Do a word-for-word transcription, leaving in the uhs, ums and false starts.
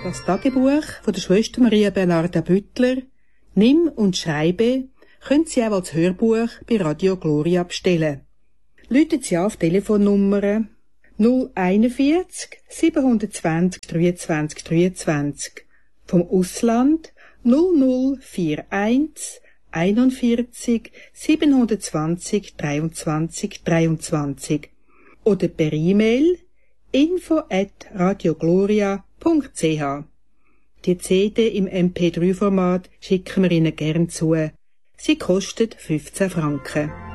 Das Tagebuch von der Schwester Maria Bernarda Büttler, Nimm und Schreibe, können Sie auch als Hörbuch bei Radio Gloria bestellen. Läuten Sie auf Telefonnummer null einundvierzig siebenhundertzwanzig dreiundzwanzig dreiundzwanzig, vom Ausland null null einundvierzig einundvierzig siebenhundertzwanzig dreiundzwanzig dreiundzwanzig oder per E-Mail info at radiogloria punkt c h. Die C D im M P drei Format schicken wir Ihnen gern zu. Sie kostet fünfzehn Franken.